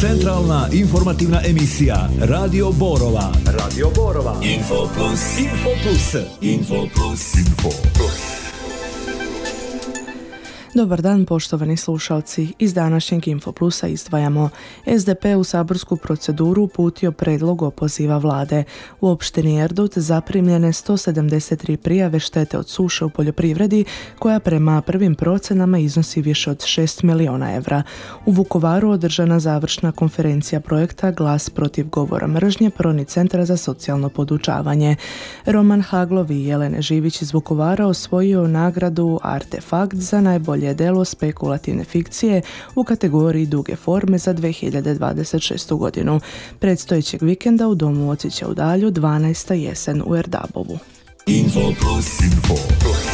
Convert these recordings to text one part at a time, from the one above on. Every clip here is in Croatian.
Centralna informativna emisija Radio Borova. Radio Borova. Info plus. Info plus. Info plus. Info plus. Dobar dan, poštovani slušalci. Iz današnjeg Infoplusa izdvajamo: SDP u saborsku proceduru uputio predlog opoziva vlade. U opštini Erdut zaprimljene 173 prijave štete od suše u poljoprivredi, koja prema prvim procenama iznosi više od 6 miliona evra. U Vukovaru održana završna konferencija projekta Glas protiv govora mržnje Proni centra za socijalno podučavanje. Roman Haglov i Jelene Živić iz Vukovara osvojio nagradu Artefakt za najbolje delo spekulativne fikcije u kategoriji duge forme za 2026. godinu. Predstojećeg vikenda u Domu Ocića u Dalju 12. jesen u Erdabovu. Info plus. Info plus.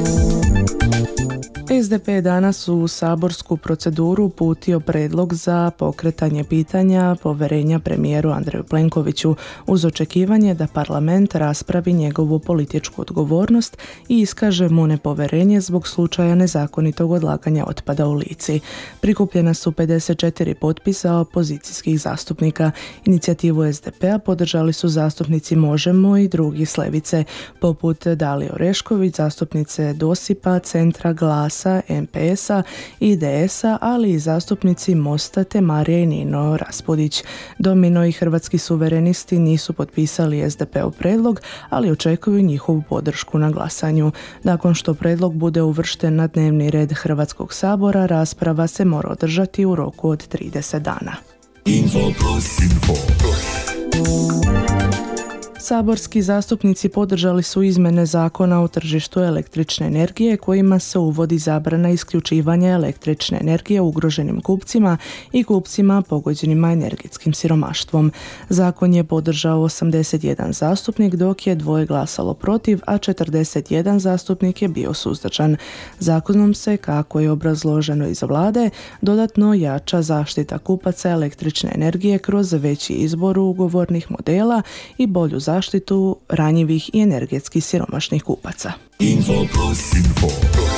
SDP je danas u saborsku proceduru uputio predlog za pokretanje pitanja poverenja premijeru Andreju Plenkoviću uz očekivanje da parlament raspravi njegovu političku odgovornost i iskaže mu nepoverenje zbog slučaja nezakonitog odlaganja otpada u Lici. Prikupljena su 54 potpisa opozicijskih zastupnika. Inicijativu SDP-a podržali su zastupnici Možemo i drugi s levice, poput Dalije Orešković, zastupnice Dosipa, Centra, Glasa, MPS-a, IDS-a, ali i zastupnici Mosta te Marija i Nino Raspudić. Domino i Hrvatski suverenisti nisu potpisali SDP-ov predlog, ali očekuju njihovu podršku na glasanju. Nakon što predlog bude uvršten na dnevni red Hrvatskog sabora, rasprava se mora održati u roku od 30 dana. Info plus. Info plus. Saborski zastupnici podržali su izmjene zakona o tržištu električne energije kojima se uvodi zabrana isključivanja električne energije ugroženim kupcima i kupcima pogođenima energetskim siromaštvom. Zakon je podržao 81 zastupnik, dok je 2 glasalo protiv, a 41 zastupnik je bio suzdržan. Zakonom se, kako je obrazloženo iz vlade, dodatno jača zaštita kupaca električne energije kroz veći izbor ugovornih modela i bolju zaštitu ranjivih i energetski siromašnih kupaca. Info plus. Info plus.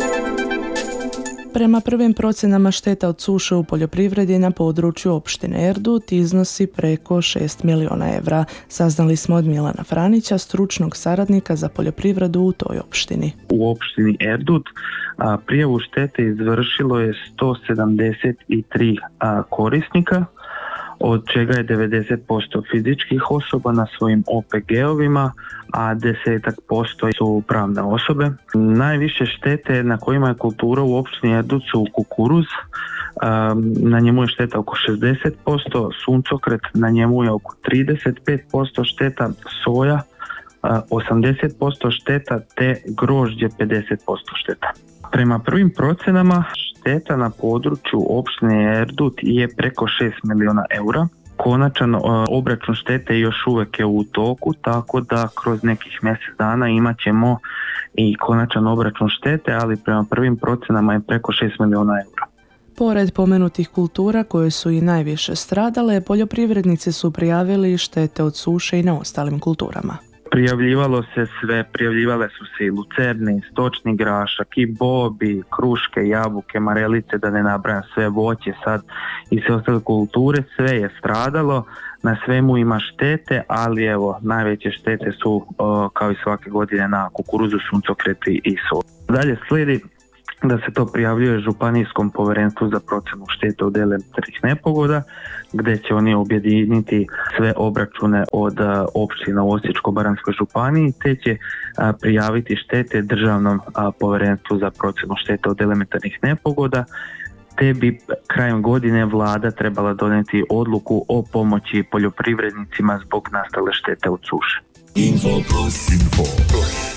Prema prvim procenama šteta od suše u poljoprivredi na području opštine Erdut iznosi preko 6 miliona evra. Saznali smo od Milana Franića, stručnog saradnika za poljoprivredu u toj opštini. U opštini Erdut prijavu štete izvršilo je 173 korisnika, od čega je 90% fizičkih osoba na svojim OPG-ovima, a 10% su pravne osobe. Najviše štete na kojima je kultura u opštini Erdut su kukuruz, na njemu je šteta oko 60%, suncokret na njemu je oko 35% šteta, soja 80% šteta te grožđe 50% šteta. Prema prvim procenama šteta na području opštine Erdut je preko 6 miliona eura. Konačan obračun štete još uvijek je u toku, tako da kroz nekih mjesec dana imat ćemo i konačan obračun štete, ali prema prvim procenama je preko 6 miliona eura. Pored pomenutih kultura koje su i najviše stradale, poljoprivrednici su prijavili štete od suše i na ostalim kulturama. Prijavljivalo se sve, prijavljivale su se i lucerni, stočni grašak, i bobi, kruške, jabuke, marelice, da ne nabrajam sve, voće sad i sve ostale kulture, sve je stradalo, na svemu ima štete, ali evo, najveće štete su kao i svake godine na kukuruzu, suncokreti i sol. Dalje slijedi da se to prijavljuje Županijskom povjerenstvu za procjenu štete od elementarnih nepogoda, gdje će oni objediniti sve obračune od općina u Osječko-baranjskoj županiji, te će prijaviti štete Državnom povjerenstvu za procjenu štete od elementarnih nepogoda, te bi krajem godine vlada trebala donijeti odluku o pomoći poljoprivrednicima zbog nastale štete od suše. Info plus. Info plus.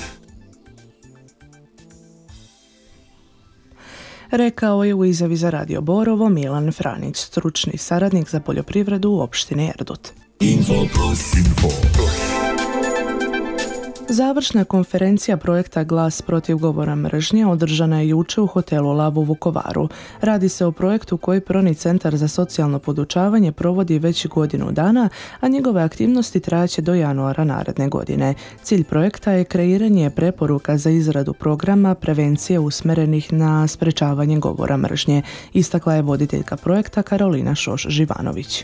Rekao je u izjavi za Radio Borovo Milan Franić, stručni saradnik za poljoprivredu u opštini Erdut. Info plus. Info plus. Završna konferencija projekta Glas protiv govora mržnje održana je jučer u hotelu Lav u Vukovaru. Radi se o projektu koji Proni centar za socijalno podučavanje provodi već godinu dana, a njegove aktivnosti trajaće do januara naredne godine. Cilj projekta je kreiranje preporuka za izradu programa prevencije usmjerenih na sprečavanje govora mržnje, istakla je voditeljka projekta Karolina Šoš-Živanović.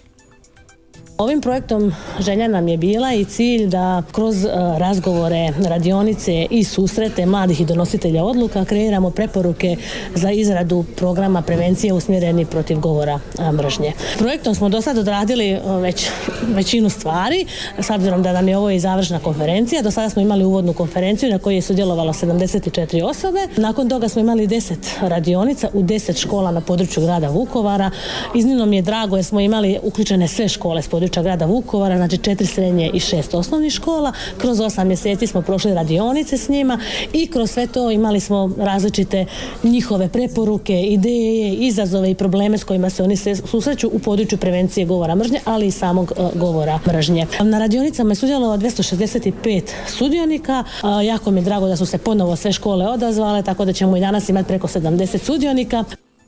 Ovim projektom želja nam je bila i cilj da kroz razgovore, radionice i susrete mladih i donositelja odluka kreiramo preporuke za izradu programa prevencije usmjereni protiv govora mržnje. Projektom smo do sad odradili većinu stvari, s obzirom da nam je ovo i završna konferencija. Do sada smo imali uvodnu konferenciju na kojoj je sudjelovalo 74 osobe. Nakon toga smo imali 10 radionica u 10 škola na području grada Vukovara. Iznimno mi je drago jer smo imali uključene sve škole s područja grada Vukovara, znači 4 srednje i 6 osnovnih škola. Kroz 8 mjeseci smo prošli radionice s njima i kroz sve to imali smo različite njihove preporuke, ideje, izazove i probleme s kojima se oni susreću u području prevencije govora mržnje, ali i samog govora mržnje. Na radionicama je sudjelovalo 265 sudionika. Jako mi je drago da su se ponovo sve škole odazvale, tako da ćemo i danas imati preko 70 sudionika.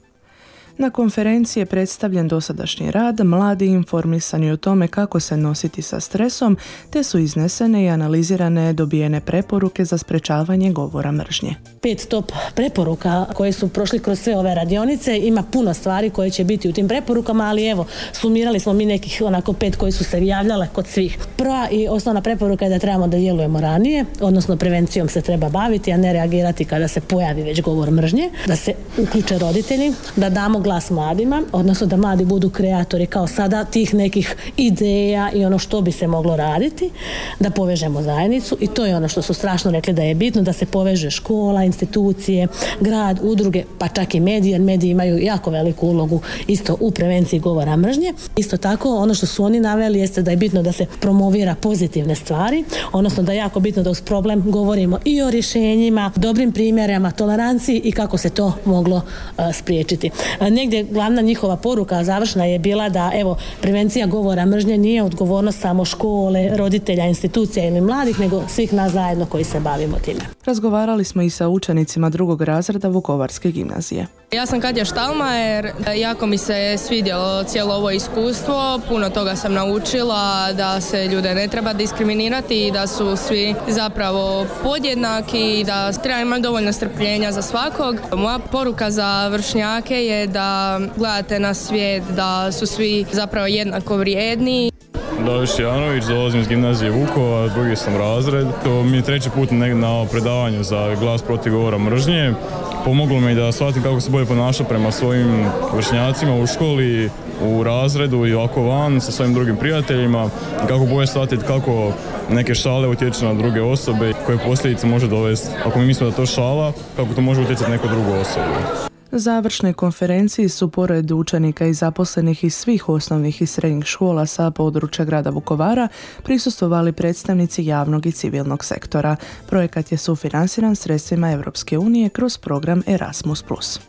Na konferenciji je predstavljen dosadašnji rad, mladi informisani o tome kako se nositi sa stresom, te su iznesene i analizirane dobijene preporuke za sprečavanje govora mržnje. 5 top preporuka koje su prošli kroz sve ove radionice, ima puno stvari koje će biti u tim preporukama, ali evo, sumirali smo mi nekih 5 koji su se javljale kod svih. Prva i osnovna preporuka je da trebamo da djelujemo ranije, odnosno prevencijom se treba baviti, a ne reagirati kada se pojavi već govor mržnje, da se uključe roditelji, da damo glas mladima, odnosno da mladi budu kreatori kao sada tih nekih ideja i ono što bi se moglo raditi, da povežemo zajednicu i to je ono što su strašno rekli da je bitno, da se poveže škola, institucije, grad, udruge, pa čak i mediji, jer mediji imaju jako veliku ulogu isto u prevenciji govora mržnje. Isto tako, ono što su oni naveli jeste da je bitno da se promovira pozitivne stvari, odnosno da je jako bitno da uz problem govorimo i o rješenjima, dobrim primjerima, toleranciji i kako se to moglo spriječiti. Negdje glavna njihova poruka završna je bila da prevencija govora mržnje nije odgovornost samo škole, roditelja, institucija ili mladih, nego svih nas zajedno koji se bavimo time. Razgovarali smo i sa učenicima 2. razreda Vukovarske gimnazije. Ja sam Katja Štalmajer, jako mi se svidjelo cijelo ovo iskustvo, puno toga sam naučila, da se ljude ne treba diskriminirati i da su svi zapravo podjednaki i da treba imati dovoljno strpljenja za svakog. Moja poruka za vršnjake je da gledate na svijet, da su svi zapravo jednako vrijedni. David Janović, dolazim iz gimnazije Vukovar, 2. sam razred. To mi je 3. put na predavanju za Glas protiv govora mržnje. Pomoglo mi da shvatim kako se bolje ponaša prema svojim vršnjacima u školi, u razredu i ovako van sa svojim drugim prijateljima. Kako bolje shvatiti kako neke šale utječu na druge osobe, koje posljedice može dovesti. Ako mi mislimo da to šala, kako to može utjecati neku drugu osobu. Završnoj konferenciji su pored učenika i zaposlenih iz svih osnovnih i srednjih škola sa područja grada Vukovara prisustvovali predstavnici javnog i civilnog sektora. Projekat je sufinansiran sredstvima Europske unije kroz program Erasmus+.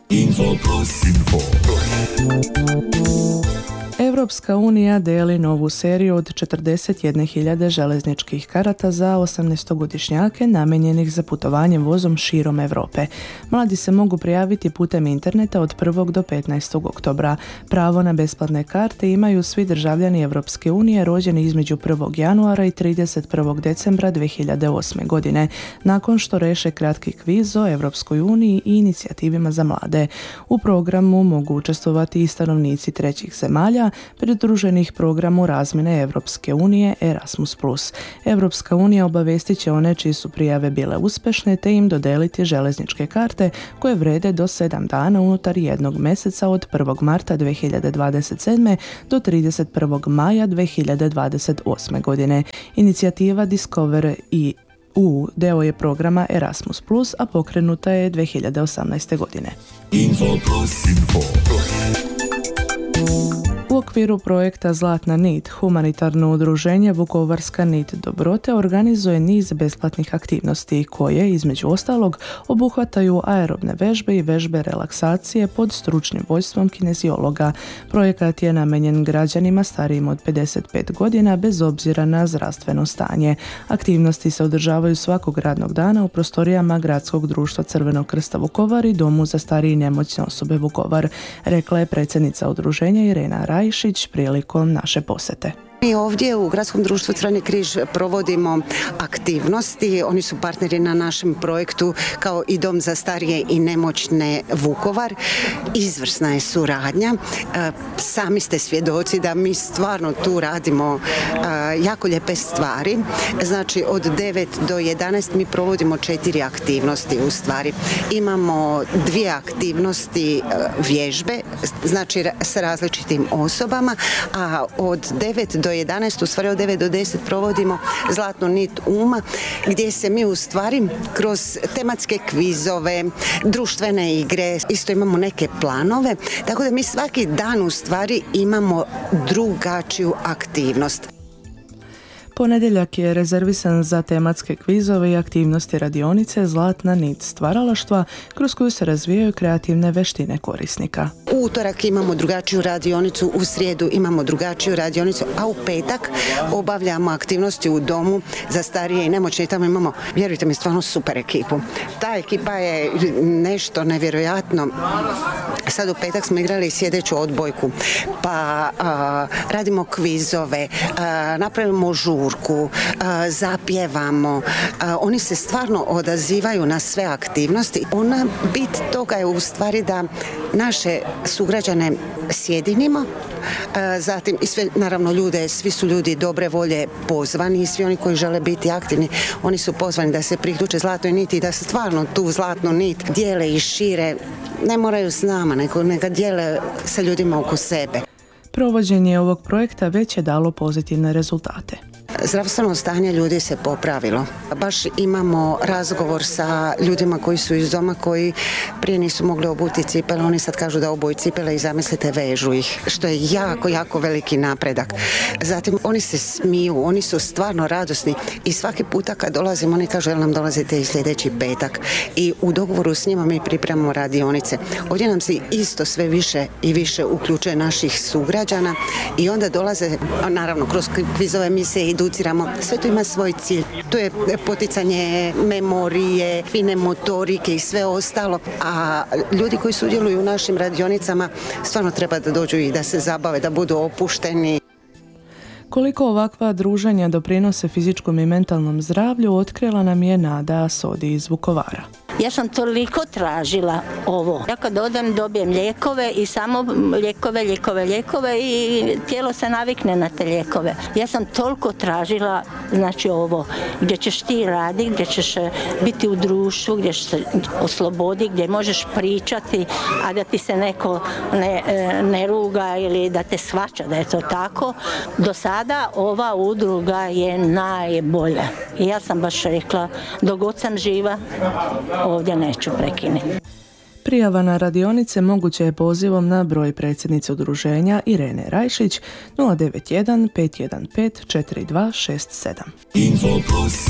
Europska unija deli novu seriju od 41.000 željezničkih karata za 18-godišnjake namijenjenih za putovanje vozom širom Europe. Mladi se mogu prijaviti putem interneta od 1. do 15. oktobra. Pravo na besplatne karte imaju svi državljani Europske unije rođeni između 1. januara i 31. decembra 2008. godine, nakon što reše kratki kviz o Europskoj uniji i inicijativima za mlade. U programu mogu učestvovati i stanovnici trećih zemalja pridruženih programu razmjene Europske unije Erasmus+. Europska unija obavestit će one čiji su prijave bile uspješne te im dodeliti željezničke karte koje vrede do 7 dana unutar jednog mjeseca od 1. marta 2027. do 31. maja 2028. godine. Inicijativa Discover EU deo je programa Erasmus+, a pokrenuta je 2018. godine. U U okviru projekta Zlatna nit, humanitarno udruženje Vukovarska nit dobrote organizuje niz besplatnih aktivnosti koje, između ostalog, obuhvataju aerobne vežbe i vežbe relaksacije pod stručnim vodstvom kineziologa. Projekat je namijenjen građanima starijim od 55 godina bez obzira na zdravstveno stanje. Aktivnosti se održavaju svakog radnog dana u prostorijama Gradskog društva Crvenog krsta Vukovar i Domu za starije i nemoćne osobe Vukovar, rekla je predsjednica udruženja Irena Rajšić prilikom naše posjete. Mi ovdje u Gradskom društvu Crveni križ provodimo aktivnosti, oni su partneri na našem projektu kao i Dom za starije i nemoćne Vukovar. Izvrsna je suradnja, sami ste svjedoci da mi stvarno tu radimo jako lijepe stvari. Znači od 9 do 11 mi provodimo 4 aktivnosti u stvari. Imamo 2 aktivnosti vježbe, znači s različitim osobama, a od 9 do 11, u stvari od 9 do 10 provodimo Zlatnu nit uma, gdje se mi u stvari kroz tematske kvizove, društvene igre, isto imamo neke planove, tako da mi svaki dan u stvari imamo drugačiju aktivnost. Ponedjeljak je rezervisan za tematske kvizove i aktivnosti radionice Zlatna nit stvaralaštva kroz koju se razvijaju kreativne veštine korisnika. U utorak imamo drugačiju radionicu, u srijedu imamo drugačiju radionicu, a u petak obavljamo aktivnosti u Domu za starije i nemoćne i tamo imamo, vjerujte mi, stvarno super ekipu. Ta ekipa je nešto nevjerojatno. Sad u petak smo igrali sjedeću odbojku, pa radimo kvizove, napravimo žurku, zapjevamo. Oni se stvarno odazivaju na sve aktivnosti. Ona bit toga je u stvari da naše sugrađane sjedinimo, zatim i sve, naravno ljude, svi su ljudi dobre volje pozvani i svi oni koji žele biti aktivni, oni su pozvani da se priključe Zlatnoj niti i da se stvarno tu Zlatnu nit dijele i šire, ne moraju s nama, neka dijele sa ljudima oko sebe. Provođenje ovog projekta već je dalo pozitivne rezultate. Zdravstveno stanje ljudi se popravilo. Baš imamo razgovor sa ljudima koji su iz doma, koji prije nisu mogli obuti cipele, oni sad kažu da obuju cipele i zamislite vežu ih, što je jako, jako veliki napredak. Zatim oni se smiju, oni su stvarno radosni i svaki puta kad dolazimo oni kažu jel nam dolazite i sljedeći petak i u dogovoru s njima mi pripremamo radionice. Ovdje nam se isto sve više i više uključuje naših sugrađana i onda dolaze, naravno kroz kvizove mi se educiramo, sve to ima svoj cilj. To je poticanje memorije, fine motorike i sve ostalo, a ljudi koji sudjeluju u našim radionicama stvarno treba da dođu i da se zabave, da budu opušteni. Koliko ovakva druženja doprinose fizičkom i mentalnom zdravlju otkrila nam je Nada Sodi iz Vukovara. Ja sam toliko tražila ovo. Ja kad odem dobijem lijekove i samo lijekove i tijelo se navikne na te lijekove. Ja sam toliko tražila, znači ovo, gdje ćeš ti raditi, gdje ćeš biti u društvu, gdje ćeš se osloboditi, gdje možeš pričati, a da ti se neko ne ruga ili da te shvaća da je to tako. Do sada ova udruga je najbolja. I ja sam baš rekla, dok god sam živa, ovdje neću prekinuti. Prijava na radionice moguće je pozivom na broj predsjednice udruženja Irene Rajšić 091 515 4267. Info Plus.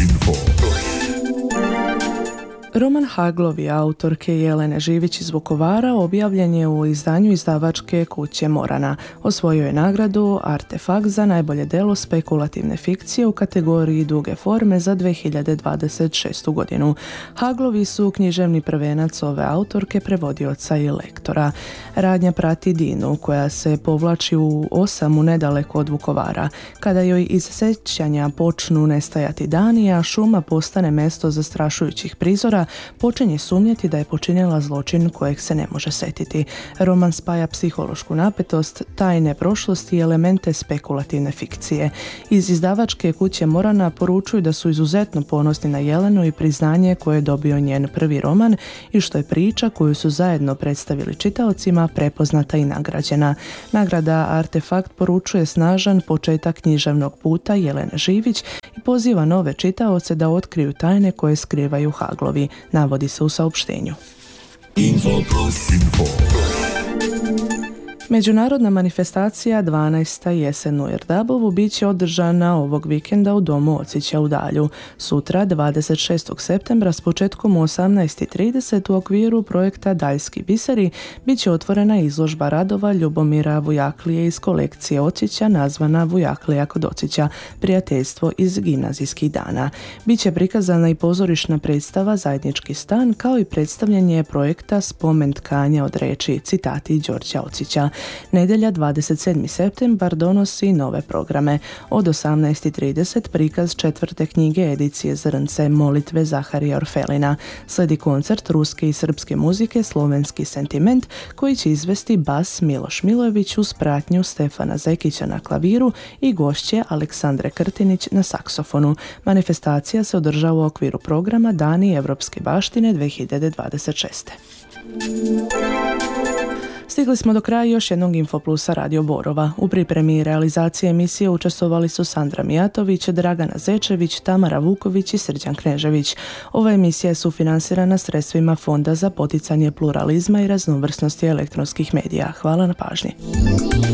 Roman Haglovi autorke Jelene Živić iz Vukovara objavljen je u izdanju izdavačke kuće Morana. Osvojio je nagradu Artefakt za najbolje delo spekulativne fikcije u kategoriji duge forme za 2026. godinu. Haglovi su književni prvenac ove autorke, prevodioca i lektora. Radnja prati Dinu, koja se povlači u Osamu nedaleko od Vukovara. Kada joj iz sjećanja počnu nestajati dani, a šuma postane mjesto zastrašujućih prizora, počinje sumnjati da je počinila zločin kojeg se ne može setiti. Roman spaja psihološku napetost, tajne prošlosti i elemente spekulativne fikcije. Iz izdavačke kuće Morana poručuju da su izuzetno ponosni na Jelenu i priznanje koje je dobio njen prvi roman i što je priča koju su zajedno predstavili čitaocima prepoznata i nagrađena. Nagrada Artefakt poručuje snažan početak književnog puta Jelene Živić i poziva nove čitaoce da otkriju tajne koje skrivaju Haglovi, navodi se u saopštenju. Info Plus. Međunarodna manifestacija 12. jesen u Erdabovu bit će održana ovog vikenda u domu Ocića u Dalju. Sutra, 26. septembra s početkom u 18.30 u okviru projekta Daljski biseri bit će otvorena izložba radova Ljubomira Vujaklije iz kolekcije Ocića nazvana Vujaklija kod Ocića, prijateljstvo iz gimnazijskih dana. Biće prikazana i pozorišna predstava Zajednički stan kao i predstavljanje projekta Spomen tkanja od riječi citati Đorđa Ocića. Nedjelja 27. septembar donosi nove programe. Od 18.30 prikaz 4. knjige edicije Zrnce molitve Zaharija Orfelina. Slijedi koncert ruske i srpske muzike Slovenski sentiment koji će izvesti bas Miloš Milojević uz pratnju Stefana Zekića na klaviru i gošće Aleksandre Krtinić na saksofonu. Manifestacija se održava u okviru programa Dani Evropske baštine 2026. Stigli smo do kraja još jednog Infoplusa Radio Borova. U pripremi i realizaciji emisije učestvovali su Sandra Mijatović, Dragana Zečević, Tamara Vuković i Srđan Knežević. Ova emisija je sufinansirana sredstvima Fonda za poticanje pluralizma i raznovrsnosti elektronskih medija. Hvala na pažnji.